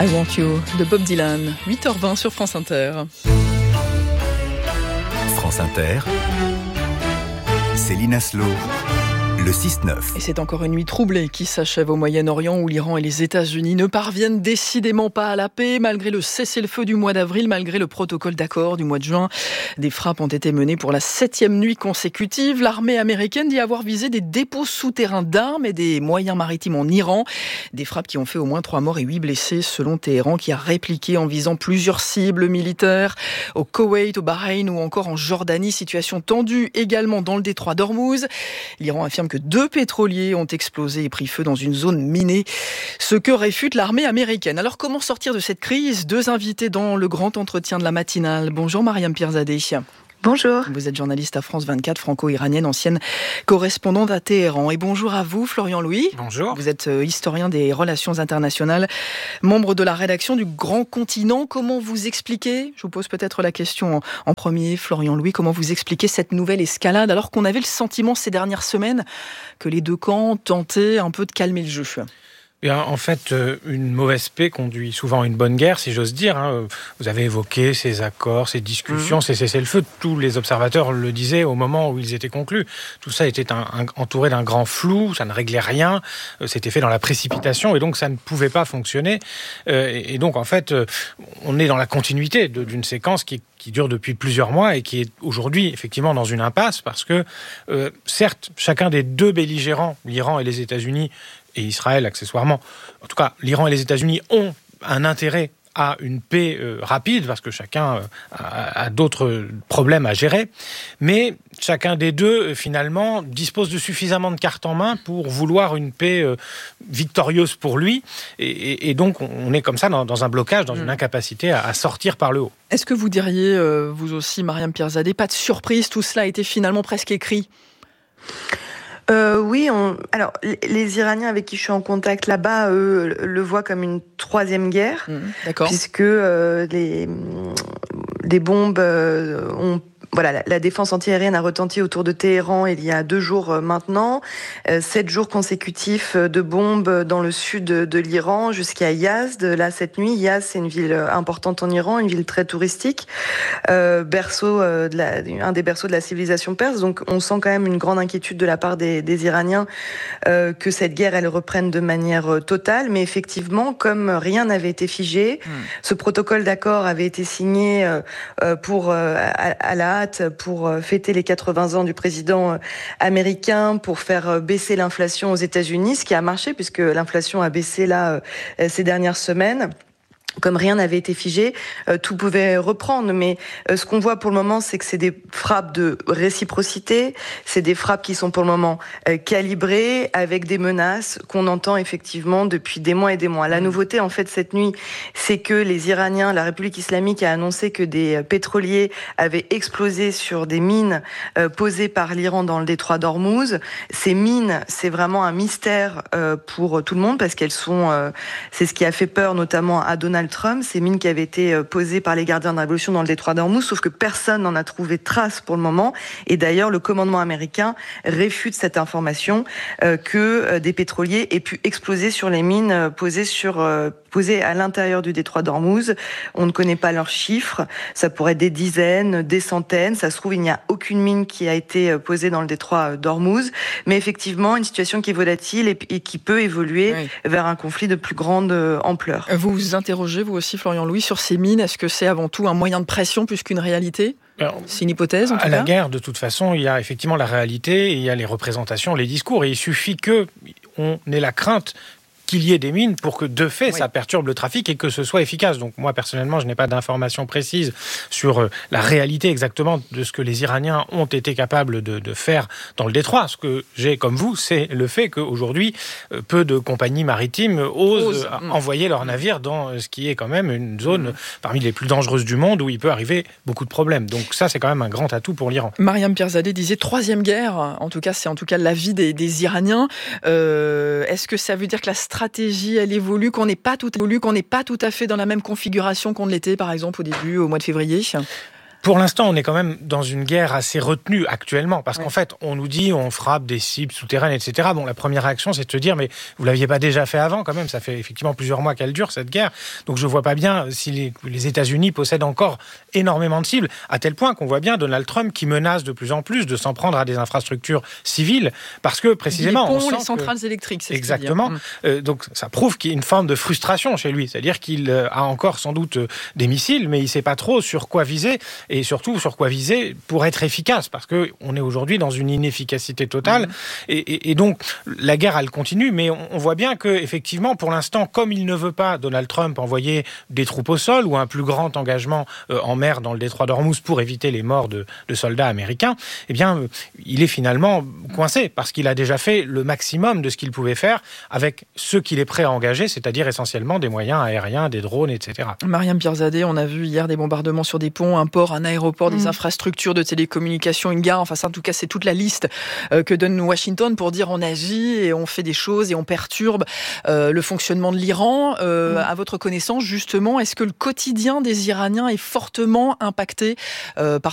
I Want You de Bob Dylan, 8h20 sur France Inter. France Inter, Céline Aslo, le 6-9. Et c'est encore une nuit troublée qui s'achève au Moyen-Orient où l'Iran et les États-Unis ne parviennent décidément pas à la paix, malgré le cessez-le-feu du mois d'avril, malgré le protocole d'accord du mois de juin. Des frappes ont été menées pour la 7e nuit consécutive. L'armée américaine dit avoir visé des dépôts souterrains d'armes et des moyens maritimes en Iran. Des frappes qui ont fait au moins 3 morts et 8 blessés, selon Téhéran, qui a répliqué en visant plusieurs cibles militaires au Koweït, au Bahreïn ou encore en Jordanie. Situation tendue également dans le détroit d'Ormuz. L'Iran affirme que 2 pétroliers ont explosé et pris feu dans une zone minée, ce que réfute l'armée américaine. Alors comment sortir de cette crise ? 2 invités dans le grand entretien de la matinale. Bonjour Mariam Pirzadeh. Bonjour. Vous êtes journaliste à France 24, franco-iranienne, ancienne correspondante à Téhéran. Et bonjour à vous, Florian Louis. Bonjour. Vous êtes historien des relations internationales, membre de la rédaction du Grand Continent. Comment vous expliquez, je vous pose peut-être la question en premier, Florian Louis, comment vous expliquez cette nouvelle escalade alors qu'on avait le sentiment ces dernières semaines que les 2 camps tentaient un peu de calmer le jeu ? En fait, une mauvaise paix conduit souvent à une bonne guerre, si j'ose dire. Vous avez évoqué ces accords, ces discussions, ces cessez-le-feu. Tous les observateurs le disaient au moment où ils étaient conclus. Tout ça était entouré d'un grand flou, ça ne réglait rien, c'était fait dans la précipitation et donc ça ne pouvait pas fonctionner. Et donc, en fait, on est dans la continuité d'une séquence qui dure depuis plusieurs mois et qui est aujourd'hui effectivement dans une impasse parce que, certes, chacun des 2 belligérants, l'Iran et les États-Unis, et Israël accessoirement, en tout cas, l'Iran et les États-Unis ont un intérêt à une paix rapide, parce que chacun a d'autres problèmes à gérer, mais chacun des 2, finalement, dispose de suffisamment de cartes en main pour vouloir une paix victorieuse pour lui, et donc on est comme ça dans un blocage, dans une incapacité à sortir par le haut. Est-ce que vous diriez, vous aussi, Mariam Pirzadeh, pas de surprise, tout cela a été finalement presque écrit ? Oui, alors les Iraniens avec qui je suis en contact là-bas, eux, le voient comme une 3e guerre, d'accord. Puisque des bombes ont... Voilà, la défense antiaérienne a retenti autour de Téhéran il y a 2 jours maintenant. 7 jours consécutifs de bombes dans le sud de l'Iran jusqu'à Yazd. Là, cette nuit, Yazd, c'est une ville importante en Iran, une ville très touristique, un des berceaux de la civilisation perse. Donc, on sent quand même une grande inquiétude de la part des Iraniens que cette guerre, elle reprenne de manière totale. Mais effectivement, comme rien n'avait été figé, ce protocole d'accord avait été signé pour à la pour fêter les 80 ans du président américain, pour faire baisser l'inflation aux États-Unis, ce qui a marché puisque l'inflation a baissé là ces dernières semaines. Comme rien n'avait été figé, tout pouvait reprendre. Mais ce qu'on voit pour le moment, c'est que c'est des frappes de réciprocité, c'est des frappes qui sont pour le moment calibrées, avec des menaces qu'on entend effectivement depuis des mois et des mois. La nouveauté, en fait, cette nuit, c'est que les Iraniens, la République islamique a annoncé que des pétroliers avaient explosé sur des mines posées par l'Iran dans le détroit d'Ormuz. Ces mines, c'est vraiment un mystère pour tout le monde, parce qu'elles sont... c'est ce qui a fait peur notamment à Donald Trump, ces mines qui avaient été posées par les gardiens de la révolution dans le détroit d'Ormuz, sauf que personne n'en a trouvé trace pour le moment. Et d'ailleurs, le commandement américain réfute cette information que des pétroliers aient pu exploser sur les mines posées à l'intérieur du détroit d'Ormuz. On ne connaît pas leurs chiffres. Ça pourrait être des dizaines, des centaines. Ça se trouve, il n'y a aucune mine qui a été posée dans le détroit d'Ormuz. Mais effectivement, une situation qui est volatile et qui peut évoluer vers un conflit de plus grande ampleur. Vous vous interrogez, vous aussi, Florian Louis, sur ces mines. Est-ce que c'est avant tout un moyen de pression plus qu'une réalité ? C'est une hypothèse, en tout cas. À la guerre, de toute façon, il y a effectivement la réalité, il y a les représentations, les discours. Et il suffit qu'on ait la crainte qu'il y ait des mines pour que, de fait, ça perturbe le trafic et que ce soit efficace. Donc, moi, personnellement, je n'ai pas d'informations précises sur la réalité exactement de ce que les Iraniens ont été capables de faire dans le détroit. Ce que j'ai, comme vous, c'est le fait qu'aujourd'hui, peu de compagnies maritimes osent envoyer leurs navires dans ce qui est quand même une zone parmi les plus dangereuses du monde où il peut arriver beaucoup de problèmes. Donc ça, c'est quand même un grand atout pour l'Iran. Mariam Pirzadeh disait 3e guerre. En tout cas, c'est l'avis des Iraniens. Est-ce que ça veut dire que la stratégie, elle évolue, qu'on n'est pas tout à fait dans la même configuration qu'on l'était, par exemple, au mois de février ? Pour l'instant, on est quand même dans une guerre assez retenue actuellement, parce qu'en fait, on nous dit on frappe des cibles souterraines, etc. Bon, la première réaction, c'est de se dire, mais vous l'aviez pas déjà fait avant quand même, ça fait effectivement plusieurs mois qu'elle dure, cette guerre. Donc je vois pas bien si les États-Unis possèdent encore énormément de cibles, à tel point qu'on voit bien Donald Trump qui menace de plus en plus de s'en prendre à des infrastructures civiles, parce que précisément... Les ponts, les centrales électriques, c'est exactement. Donc ça prouve qu'il y a une forme de frustration chez lui, c'est-à-dire qu'il a encore sans doute des missiles, mais il sait pas trop sur quoi viser, et surtout sur quoi viser pour être efficace, parce qu'on est aujourd'hui dans une inefficacité totale, et donc la guerre elle continue, mais on voit bien que effectivement pour l'instant, comme il ne veut pas, Donald Trump, envoyer des troupes au sol ou un plus grand engagement en mer dans le détroit d'Ormuz pour éviter les morts de soldats américains, eh bien il est finalement coincé, parce qu'il a déjà fait le maximum de ce qu'il pouvait faire avec ce qu'il est prêt à engager, c'est-à-dire essentiellement des moyens aériens, des drones, etc. Mariam Pirzadeh, on a vu hier des bombardements sur des ponts, un port, un aéroport, des infrastructures de télécommunications, une gare, enfin ça, en tout cas c'est toute la liste que donne Washington pour dire on agit et on fait des choses et on perturbe le fonctionnement de l'Iran. À votre connaissance justement, est-ce que le quotidien des Iraniens est fortement impacté par